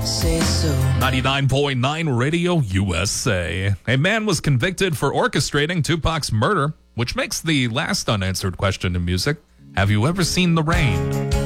say so. 99.9 Radio USA. A man was convicted for orchestrating Tupac's murder, which makes the last unanswered question in music, have you ever seen the rain?